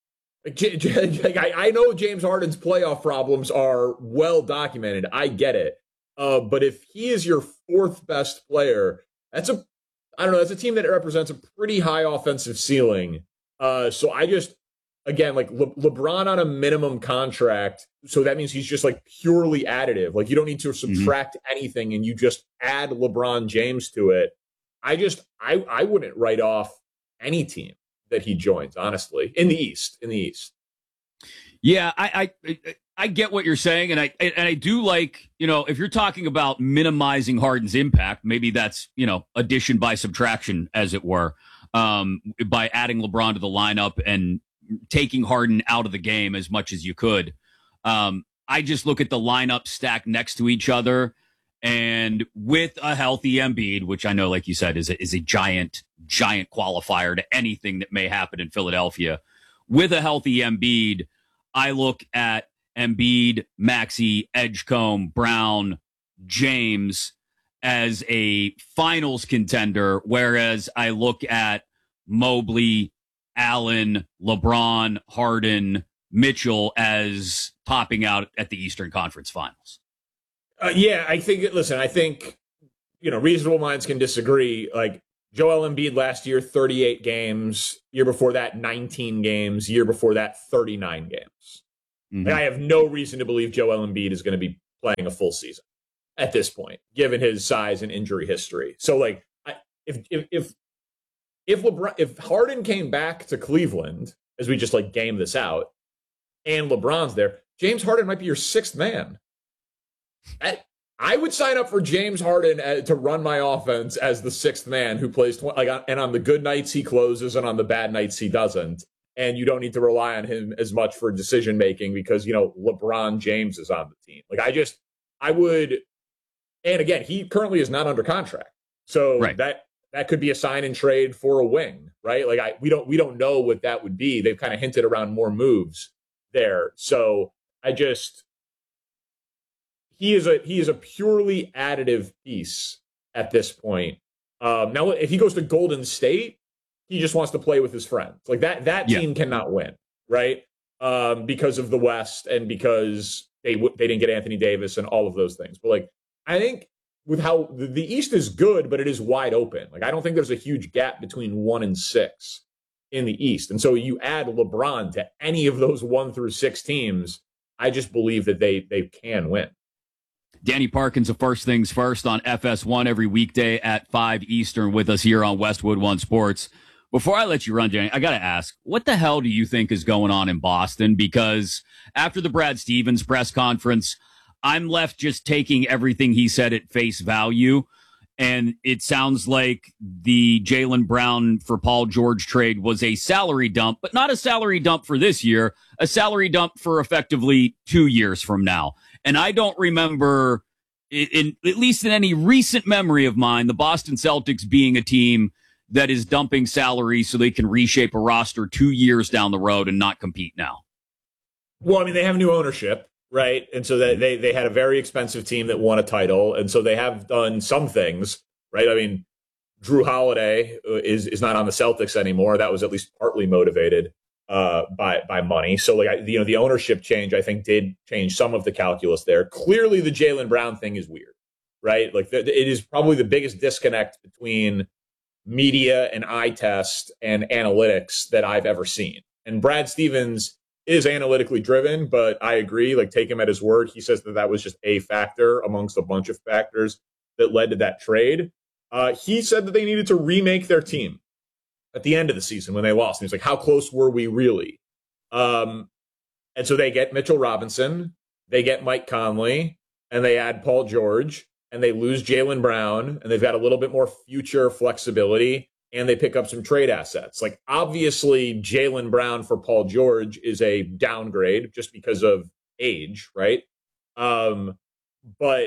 Like, I, I know James Harden's playoff problems are well documented. I get it. Uh, but if he is your fourth best player, that's a, I don't know, that's a team that represents a pretty high offensive ceiling. Uh, so I just, again, like Le- LeBron on a minimum contract. So that means he's just like purely additive. Like you don't need to subtract mm-hmm. anything and you just add LeBron James to it. I just, I, I wouldn't write off any team that he joins, honestly, in the East, in the East. Yeah, I, I, I get what you're saying. And I, and I do like, you know, if you're talking about minimizing Harden's impact, maybe that's, you know, addition by subtraction, as it were, um, by adding LeBron to the lineup and taking Harden out of the game as much as you could. Um, I just look at the lineup stacked next to each other And with a healthy Embiid, which I know, like you said, is a, is a giant, giant qualifier to anything that may happen in Philadelphia. With a healthy Embiid, I look at Embiid, Maxey, Edgecombe, Brown, James as a finals contender, whereas I look at Mobley, Allen, LeBron, Harden, Mitchell as topping out at the Eastern Conference Finals. Uh, yeah, I think, listen, I think, you know, reasonable minds can disagree. Like, Joel Embiid last year, thirty-eight games. Year before that, nineteen games. Year before that, thirty-nine games. Mm-hmm. Like, I have no reason to believe Joel Embiid is going to be playing a full season at this point, given his size and injury history. So, like, I, if if if if LeBron, if Harden came back to Cleveland, as we just like game this out, and LeBron's there, James Harden might be your sixth man. I, I would sign up for James Harden uh, to run my offense as the sixth man who plays tw- like, and on the good nights he closes and on the bad nights he doesn't. And you don't need to rely on him as much for decision making because, you know, LeBron James is on the team. Like, I just, I would, and again, he currently is not under contract, so right. that that could be a sign and trade for a wing, right? Like, I we don't we don't know what that would be. They've kind of hinted around more moves there, so I just. He is a he is a purely additive piece at this point. Um, now, if he goes to Golden State, he just wants to play with his friends. Like that that team yeah. cannot win, right? Um, because of the West and because they w- they didn't get Anthony Davis and all of those things. But like, I think with how the, the East is good, but it is wide open. Like, I don't think there's a huge gap between one and six in the East. And so you add LeBron to any of those one through six teams, I just believe that they they can win. Danny Parkins of First Things First on F S one every weekday at five Eastern with us here on Westwood One Sports. Before I let you run, Danny, I got to ask, what the hell do you think is going on in Boston? Because after the Brad Stevens press conference, I'm left just taking everything he said at face value. And it sounds like the Jaylen Brown for Paul George trade was a salary dump, but not a salary dump for this year, a salary dump for effectively two years from now. And I don't remember, in, in at least in any recent memory of mine, the Boston Celtics being a team that is dumping salary so they can reshape a roster two years down the road and not compete now. Well, I mean, they have new ownership, right? And so they, they, they had a very expensive team that won a title. And so they have done some things, right? I mean, Drew Holiday is, is not on the Celtics anymore. That was at least partly motivated uh, by, by money. So, like, I, you know, the ownership change, I think, did change some of the calculus there. Clearly, the Jaylen Brown thing is weird, right? Like, the, it is probably the biggest disconnect between media and eye test and analytics that I've ever seen. And Brad Stevens is analytically driven, but I agree, like, take him at his word. He says that that was just a factor amongst a bunch of factors that led to that trade. Uh, he said that they needed to remake their team at the end of the season when they lost. And he's like, how close were we really? Um, and so they get Mitchell Robinson, they get Mike Conley, and they add Paul George, and they lose Jaylen Brown, and they've got a little bit more future flexibility, and they pick up some trade assets. Like, obviously, Jaylen Brown for Paul George is a downgrade just because of age, right? Um, but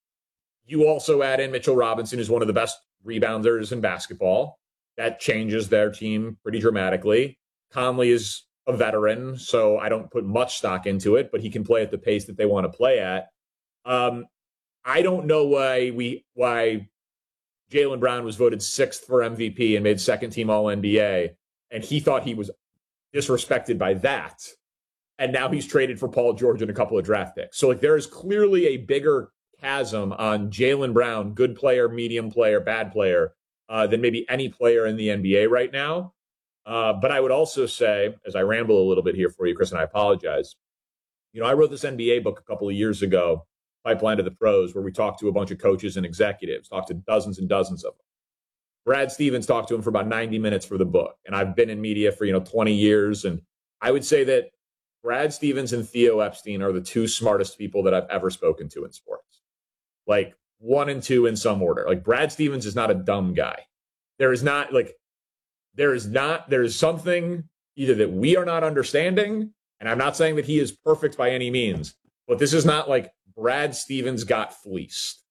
you also add in Mitchell Robinson, who's one of the best rebounders in basketball. That changes their team pretty dramatically. Conley is a veteran, so I don't put much stock into it, but he can play at the pace that they want to play at. Um, I don't know why we why Jaylen Brown was voted sixth for M V P and made second team All N B A, and he thought he was disrespected by that. And now he's traded for Paul George and a couple of draft picks. So, like, there is clearly a bigger chasm on Jaylen Brown, good player, medium player, bad player, uh, than maybe any player in the N B A right now. Uh, but I would also say, as I ramble a little bit here for you, Chris, and I apologize, you know, I wrote this N B A book a couple of years ago, Pipeline to the Pros, where we talked to a bunch of coaches and executives, talked to dozens and dozens of them. Brad Stevens talked to him for about ninety minutes for the book. And I've been in media for, you know, twenty years. And I would say that Brad Stevens and Theo Epstein are the two smartest people that I've ever spoken to in sports. Like, one and two in some order. Like, Brad Stevens is not a dumb guy. There is not, like, there is not, there is something either that we are not understanding, and I'm not saying that he is perfect by any means, but this is not like Brad Stevens got fleeced.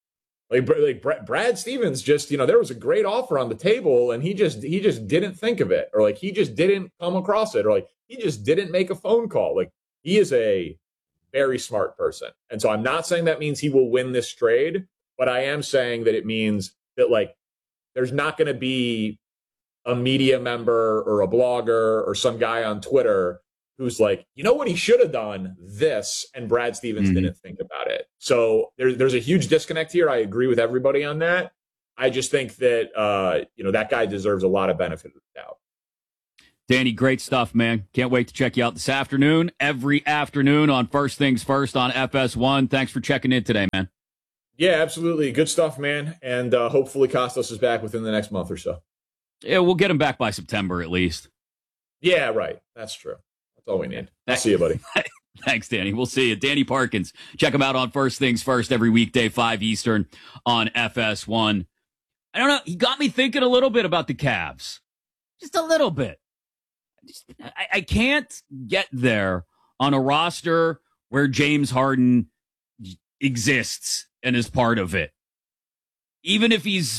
Like, like Brad Stevens just, you know, there was a great offer on the table and he just, he just didn't think of it, or like he just didn't come across it, or like he just didn't make a phone call. Like, he is a very smart person. And so I'm not saying that means he will win this trade, but I am saying that it means that, like, there's not going to be a media member or a blogger or some guy on Twitter who's like, you know what he should have done? This, and Brad Stevens mm-hmm. didn't think about it. So there's there's a huge disconnect here. I agree with everybody on that. I just think that, uh, you know, that guy deserves a lot of benefit of the doubt. Danny, great stuff, man. Can't wait to check you out this afternoon, every afternoon on First Things First on F S one. Thanks for checking in today, man. Yeah, absolutely. Good stuff, man. And uh, hopefully Costas is back within the next month or so. Yeah, we'll get him back by September at least. Yeah, right. That's true. That's all we need. I'll see you, buddy. Thanks, Danny. We'll see you. Danny Parkins. Check him out on First Things First every weekday, five Eastern on F S one. I don't know. He got me thinking a little bit about the Cavs. Just a little bit. Just, I, I can't get there on a roster where James Harden exists and is part of it. Even if he's